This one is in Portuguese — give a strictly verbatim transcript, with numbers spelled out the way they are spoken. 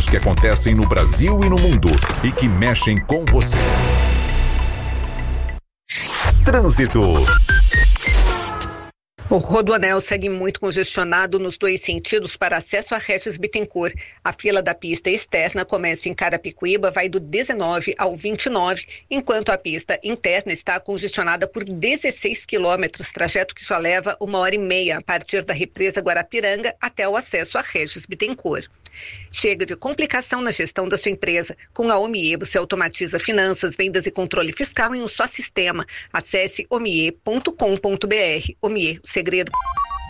fatos que acontecem no Brasil e no mundo e que mexem com você. Trânsito. O Rodoanel segue muito congestionado nos dois sentidos para acesso a Regis Bittencourt. A fila da pista externa começa em Carapicuíba, vai do dezenove ao vinte e nove, enquanto a pista interna está congestionada por dezesseis quilômetros, trajeto que já leva uma hora e meia a partir da represa Guarapiranga até o acesso a Regis Bittencourt. Chega de complicação na gestão da sua empresa. Com a Omie, você automatiza finanças, vendas e controle fiscal em um só sistema. Acesse omie ponto com ponto br. Omie, o segredo